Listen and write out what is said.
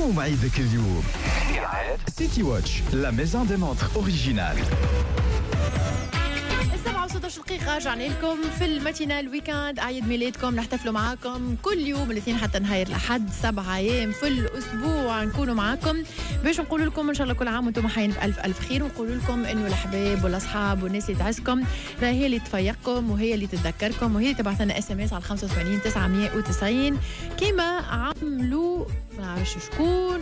يوم عيدك اليوم. سيتي واتش لا ميزون دي مونتر اوريجينال. 17 دقيقة رجعنا لكم في الماتينال ويكاند. عيد ميلادكم نحتفلوا معاكم كل يوم الاثنين حتى نهاية الأحد، 7 أيام في الأسبوع نكونوا معاكم باش نقول لكم إن شاء الله كل عام وانتم حيين بألف ألف خير، ونقول لكم إنه الأحباب والأصحاب والناس اللي تعزكم راهي هي اللي تفيقكم وهي اللي تتذكركم وهي اللي تبعث لنا SMS على 85 990 كيما عملوا ما نعرفش شكون